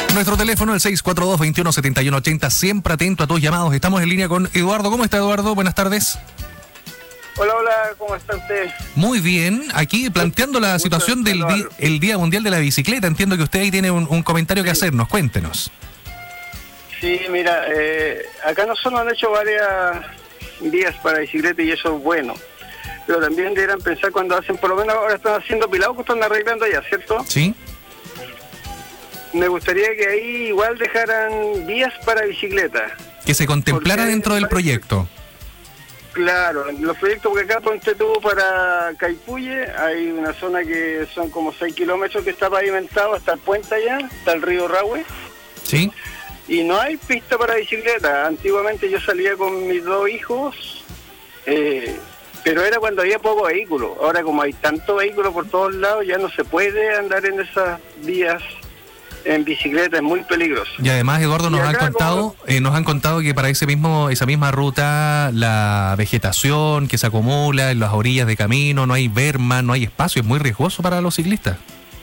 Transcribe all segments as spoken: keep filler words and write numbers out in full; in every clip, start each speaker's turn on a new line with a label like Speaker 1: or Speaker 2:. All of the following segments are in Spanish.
Speaker 1: Nuestro teléfono, el seis cuatro dos, veintiuno, setenta y uno ochenta, siempre atento a tus llamados. Estamos en línea con Eduardo. ¿Cómo está, Eduardo? Buenas tardes.
Speaker 2: Hola, hola, ¿cómo está usted?
Speaker 1: Muy bien, aquí planteando la
Speaker 2: Mucho
Speaker 1: situación del di el Día Mundial de la Bicicleta. Entiendo que usted ahí tiene un, un comentario que
Speaker 2: Sí.
Speaker 1: hacernos, cuéntenos.
Speaker 2: Sí, mira, eh, acá nosotros han hecho varias vías para bicicleta y eso es bueno. Pero también deberán pensar cuando hacen, por lo menos ahora están haciendo pilados que están arreglando allá, ¿cierto?
Speaker 1: ¿Sí?
Speaker 2: Me gustaría que ahí igual dejaran vías para bicicleta.
Speaker 1: Que se contemplara
Speaker 2: Porque
Speaker 1: dentro del
Speaker 2: parece-
Speaker 1: proyecto.
Speaker 2: Claro, los proyectos, porque acá Ponte tú para Caipuye, hay una zona que son como seis kilómetros que está pavimentado hasta el puente allá, hasta el río Rahue.
Speaker 1: ¿Sí?
Speaker 2: Y no hay pista para bicicleta. Antiguamente yo salía con mis dos hijos, eh, pero era cuando había poco vehículo. Ahora como hay tanto vehículo por todos lados, ya no se puede andar en esas vías en bicicleta, es muy peligroso.
Speaker 1: Y además, Eduardo, nos
Speaker 2: Y
Speaker 1: han
Speaker 2: acá
Speaker 1: contado,
Speaker 2: como-
Speaker 1: eh, nos han contado que para ese mismo, esa misma ruta, la vegetación que se acumula en las orillas de camino, no hay berma, no hay espacio, es muy riesgoso para los ciclistas.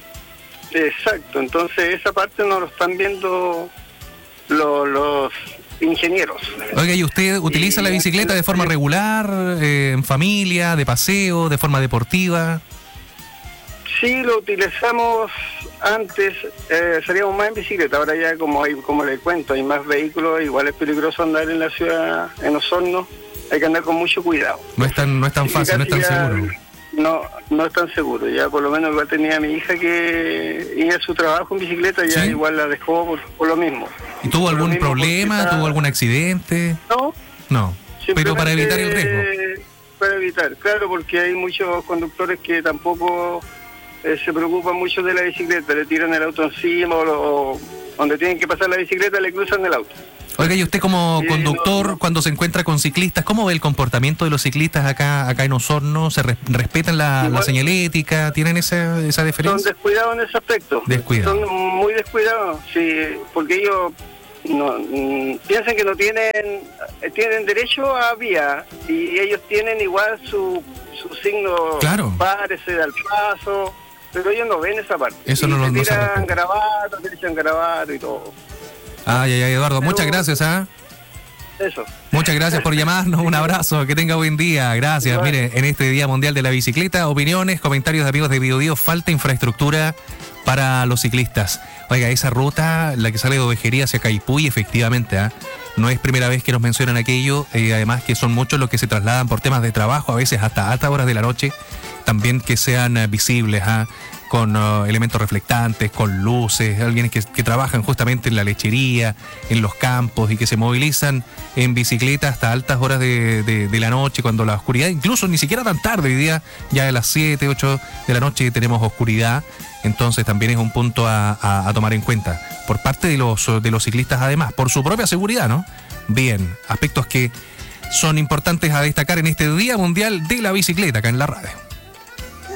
Speaker 2: Exacto, entonces esa parte no lo están viendo lo- los ingenieros.
Speaker 1: Oiga, ¿y usted utiliza
Speaker 2: Y-
Speaker 1: la bicicleta de forma regular, eh, en familia, de paseo, de forma deportiva?
Speaker 2: Sí, lo utilizamos antes, eh, salíamos más en bicicleta, ahora ya como hay, como le cuento, hay más vehículos, igual es peligroso andar en la ciudad, en Osorno, hay que andar con mucho cuidado.
Speaker 1: No es tan, no es tan
Speaker 2: Sí,
Speaker 1: fácil, no es tan
Speaker 2: casi ya
Speaker 1: seguro.
Speaker 2: No, no es tan seguro, ya por lo menos igual tenía a mi hija que iba a su trabajo en bicicleta, ya
Speaker 1: ¿Sí?
Speaker 2: igual la dejó por, por lo mismo.
Speaker 1: ¿Y tuvo
Speaker 2: Por lo
Speaker 1: algún
Speaker 2: mismo
Speaker 1: problema?
Speaker 2: porque está-
Speaker 1: ¿Tuvo algún accidente?
Speaker 2: No,
Speaker 1: No, pero para evitar el riesgo.
Speaker 2: Simplemente para evitar, claro, porque hay muchos conductores que tampoco eh, se preocupan mucho de la bicicleta, le tiran el auto encima o, lo- o donde tienen que pasar la bicicleta le cruzan el auto.
Speaker 1: Oiga, y usted como
Speaker 2: Sí,
Speaker 1: conductor,
Speaker 2: no, no.
Speaker 1: cuando se encuentra con ciclistas, ¿cómo ve el comportamiento de los ciclistas acá acá en Osorno? ¿Se res- respetan la, la
Speaker 2: Igual-
Speaker 1: señalética? ¿Tienen esa, esa
Speaker 2: Son
Speaker 1: diferencia?
Speaker 2: descuidados en ese aspecto.
Speaker 1: Descuidados.
Speaker 2: Son muy descuidados, sí, porque ellos no, mm, piensan que no tienen eh, tienen derecho a vía y ellos tienen igual su, su signo
Speaker 1: Claro.
Speaker 2: párese al paso, pero ellos no ven esa parte.
Speaker 1: Eso
Speaker 2: y
Speaker 1: no lo-
Speaker 2: se
Speaker 1: no se
Speaker 2: tiran
Speaker 1: respeta.
Speaker 2: garabatos, se echan garabatos y todo.
Speaker 1: Ay, ay, ay, Eduardo, muchas
Speaker 2: Pero-
Speaker 1: gracias, ¿ah?
Speaker 2: Eso.
Speaker 1: Muchas gracias por llamarnos, un abrazo, que tenga buen día, gracias.
Speaker 2: Igual.
Speaker 1: Mire, en este Día Mundial de la Bicicleta, opiniones, comentarios de amigos de Biobío, falta infraestructura para los ciclistas. Oiga, esa ruta, la que sale de Ovejería hacia Caipuy, efectivamente, ¿ah? No es primera vez que nos mencionan aquello, eh, además que son muchos los que se trasladan por temas de trabajo, a veces hasta altas horas de la noche, también que sean eh, visibles, ¿ah? Con uh, elementos reflectantes, con luces, alguien que, que trabajan justamente en la lechería, en los campos y que se movilizan en bicicleta hasta altas horas de, de, de la noche, cuando la oscuridad, incluso ni siquiera tan tarde, hoy día ya a las siete, ocho de la noche tenemos oscuridad, entonces también es un punto a, a, a tomar en cuenta por parte de los, de los ciclistas además, por su propia seguridad, ¿no? Bien, aspectos que son importantes a destacar en este Día Mundial de la Bicicleta acá en la radio.